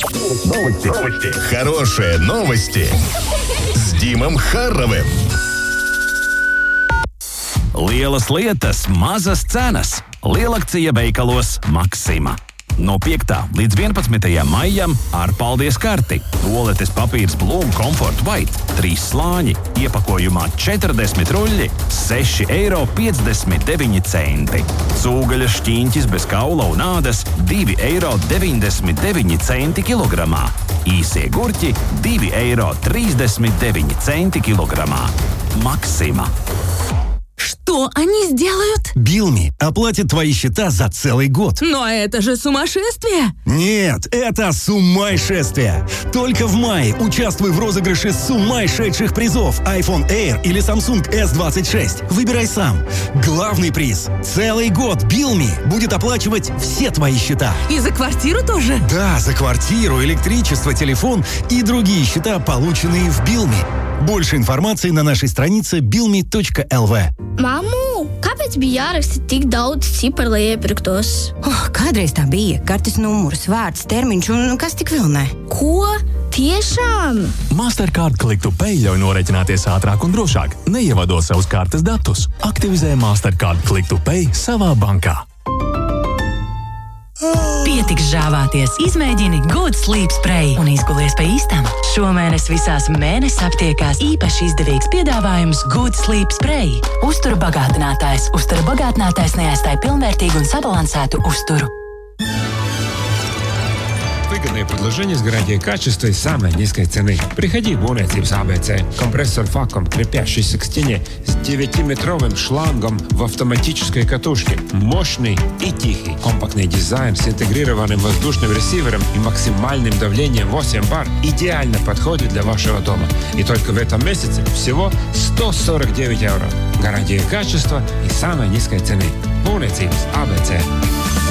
Хорошие новости с Димом Харровым. Lielas lietas, mazas cenas. Lielakcija veikalos Maxima. No 5. līdz 11. maijam ar paldies karti. Toaletes papīrs Blūm Comfort White 3 slāņi. Iepakojumā 40 ruļļi, 6,59 eiro. Cūgaļas šķīņķis bez kaula un ādas 2,99 eiro kilogramā. Īsie gurķi 2,39 eiro kilogramā. Maxima. Что они сделают? Билми оплатит твои счета за целый год. Но это же сумасшествие! Нет, это сумасшествие! Только в мае участвуй в розыгрыше сумасшедших призов iPhone Air или Samsung S26. Выбирай сам. Главный приз – целый год Билми будет оплачивать все твои счета. И за квартиру тоже? Да, за квартиру, электричество, телефон и другие счета, полученные в Билми. Больше информации на нашей странице bilmi.lv. Mammu, kāpēc bija jāraksta tik daudz ciparu, lai iepirktos? Kādreiz tā bija. Kartes numurs, vārds, termiņš un kas tik vēl ne. Ko? Tiešām? Mastercard Click to Pay ļauj norēķināties ātrāk un drošāk, neievadot savus kartes datus. Aktivizē Mastercard Click to Pay savā bankā. Pietiks žāvāties, izmēģini Good Sleep Spray un izgulies pa īstam. Šomēnes visās mēnesis aptiekās īpaši izdevīgs piedāvājums Good Sleep Spray. Uzturu bagātinātājs. Uzturu bagātinātājs neaizstāj pilnvērtīgu un sabalansētu uzturu. Выгодное предложение с гарантией качества и самой низкой цены. Приходи в Būvniecības ABC. Компрессор Facom, крепящийся к стене, с 9-метровым шлангом в автоматической катушке. Мощный и тихий. Компактный дизайн с интегрированным воздушным ресивером и максимальным давлением 8 бар идеально подходит для вашего дома. И только в этом месяце всего 149 евро. Гарантия качества и самой низкой цены. Būvniecības ABC.